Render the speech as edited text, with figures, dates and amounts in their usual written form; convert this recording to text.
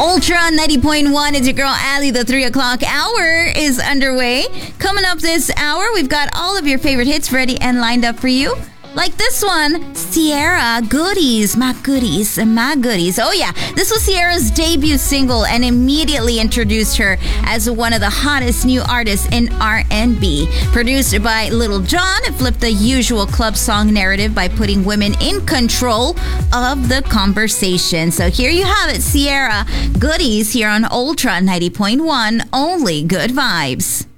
Ultra 90.1. It's your girl, Allie. The 3 o'clock hour is underway. Coming up this hour, we've got all of your favorite hits ready and lined up for you. Like this one, Ciara, Goodies, My Goodies, My Goodies. Oh yeah, this was Ciara's debut single and immediately introduced her as one of the hottest new artists in R&B. Produced by Lil Jon, it flipped the usual club song narrative by putting women in control of the conversation. So here you have it, Ciara, Goodies, here on Ultra 90.1, only good vibes.